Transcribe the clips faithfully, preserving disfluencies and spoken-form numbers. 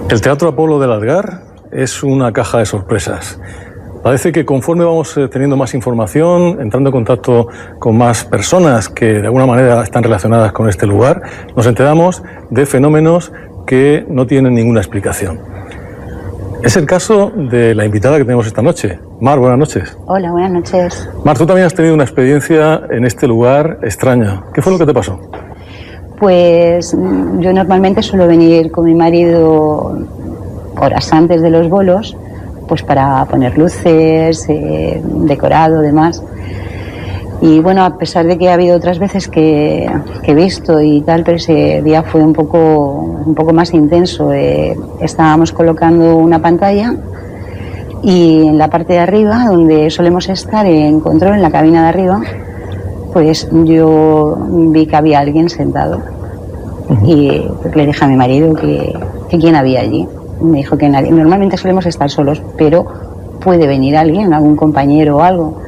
El Teatro Apolo del Algar es una caja de sorpresas. Parece que conforme vamos teniendo más información, entrando en contacto con más personas que de alguna manera están relacionadas con este lugar, nos enteramos de fenómenos que no tienen ninguna explicación. Es el caso de la invitada que tenemos esta noche. Mar, buenas noches. Hola, buenas noches. Mar, tú también has tenido una experiencia en este lugar extraña. ¿Qué fue lo que te pasó? Pues yo normalmente suelo venir con mi marido horas antes de los bolos, pues para poner luces, eh, decorado, demás. Y bueno, a pesar de que ha habido otras veces que, que he visto y tal, pero ese día fue un poco, un poco más intenso. Eh, estábamos colocando una pantalla y en la parte de arriba, donde solemos estar en control, en la cabina de arriba, pues yo vi que había alguien sentado. Uh-huh. Y le dije a mi marido que, que quién había allí. Me dijo que nadie. Normalmente solemos estar solos, pero puede venir alguien, algún compañero o algo.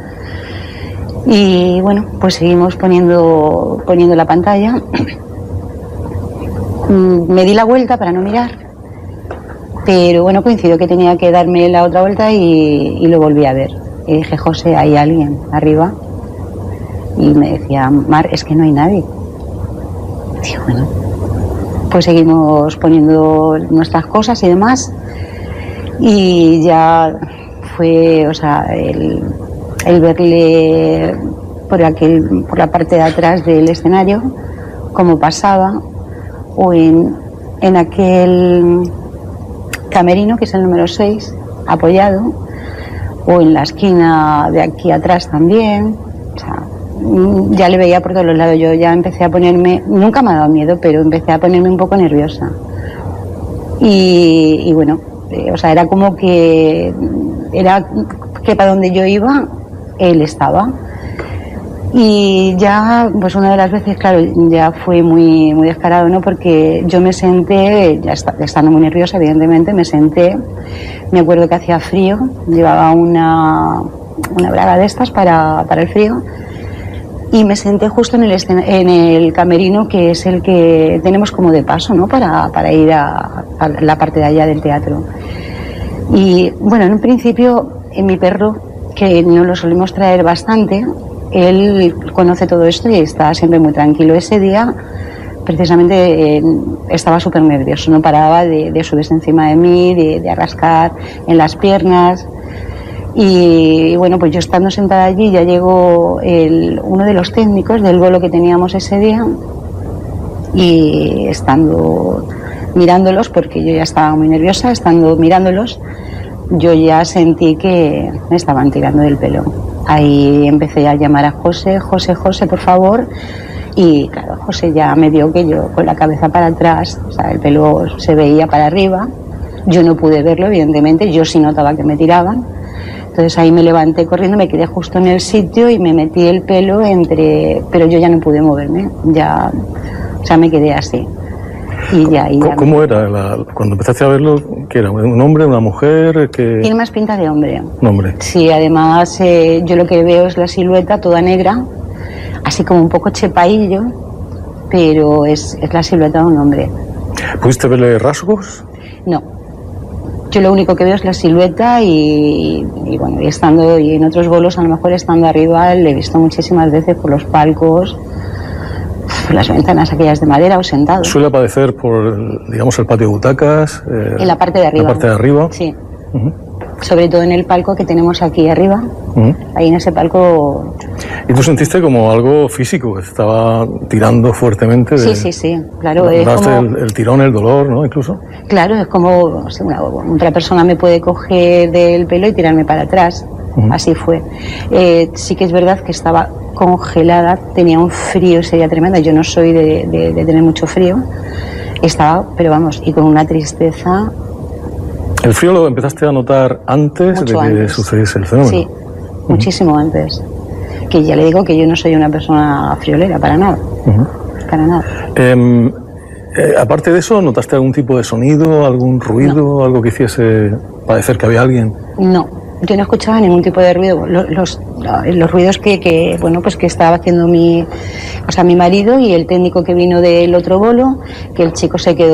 Y bueno, pues seguimos poniendo, poniendo la pantalla. Me di la vuelta para no mirar, pero bueno, coincidió que tenía que darme la otra vuelta y, y lo volví a ver. Y dije, José, hay alguien arriba. Y me decía, Mar, es que no hay nadie. Y bueno, pues seguimos poniendo nuestras cosas y demás. Y ya fue, o sea, el, el verle por aquel, por la parte de atrás del escenario, cómo pasaba, o en, en aquel camerino, que es el número seis, apoyado, o en la esquina de aquí atrás también. O sea, ya le veía por todos los lados. Yo ya empecé a ponerme, nunca me ha dado miedo, pero empecé a ponerme un poco nerviosa. Y, y bueno, eh, o sea, era como que era que para donde yo iba, él estaba. Y ya, pues una de las veces, claro, ya fue muy, muy descarado, ¿no? Porque yo me senté, ya está, estando muy nerviosa, evidentemente, me senté. Me acuerdo que hacía frío, llevaba una, una braga de estas para, para el frío. Y me senté justo en el, escena, en el camerino, que es el que tenemos como de paso, ¿no? Para, para ir a, a la parte de allá del teatro. Y bueno, en un principio, en mi perro, que nos lo solemos traer bastante, él conoce todo esto y está siempre muy tranquilo. Ese día, precisamente, eh, estaba súper nervioso, no paraba de, de subirse encima de mí, de, de arrascar en las piernas. Y, y bueno, pues yo estando sentada allí, ya llegó el, uno de los técnicos del bolo que teníamos ese día, y estando mirándolos, porque yo ya estaba muy nerviosa, estando mirándolos, yo ya sentí que me estaban tirando del pelo. Ahí empecé a llamar a José, José, José, por favor. Y claro, José ya me vio que yo con la cabeza para atrás, o sea, el pelo se veía para arriba. Yo no pude verlo, evidentemente, yo sí notaba que me tiraban. Entonces ahí me levanté corriendo, me quedé justo en el sitio y me metí el pelo entre... Pero yo ya no pude moverme, ya, o sea, me quedé así. Y ya, y ya ¿Cómo me... era? La, cuando empezaste a verlo, ¿qué era? ¿Un hombre, una mujer? Que... Tiene más pinta de hombre. Un hombre. Sí, además eh, yo lo que veo es la silueta toda negra, así como un poco chepaillo, pero es, es la silueta de un hombre. ¿Pudiste verle rasgos? No. Yo lo único que veo es la silueta y, y bueno, y estando y en otros bolos, a lo mejor estando arriba, le he visto muchísimas veces por los palcos, por las ventanas aquellas de madera o sentado. ¿Suele aparecer por, digamos, el patio de butacas? Eh, en la parte de arriba. ¿En la parte de arriba? Sí. Uh-huh. Sobre todo en el palco que tenemos aquí arriba. Uh-huh. Ahí en ese palco... ¿Y tú sentiste como algo físico, que estaba tirando fuertemente? De... Sí, sí, sí, claro. Es como... el, el tirón, el dolor, ¿no? Incluso. Claro, es como, o sea, una, otra persona me puede coger del pelo y tirarme para atrás. Uh-huh. Así fue. Eh, sí que es verdad que estaba congelada, tenía un frío ese día tremendo. Yo no soy de, de, de tener mucho frío. Estaba, pero vamos, y con una tristeza... ¿El frío lo empezaste a notar antes Mucho de que antes. sucediese el fenómeno? Sí, uh-huh. Muchísimo antes. Que ya le digo que yo no soy una persona friolera, para nada. Uh-huh. Para nada. Eh, eh, aparte de eso, ¿notaste algún tipo de sonido, algún ruido, no. algo que hiciese parecer que había alguien? No, yo no escuchaba ningún tipo de ruido. Los, los, los ruidos que, que, bueno, pues que estaba haciendo mi, o sea, mi marido y el técnico que vino del otro bolo, que el chico se quedó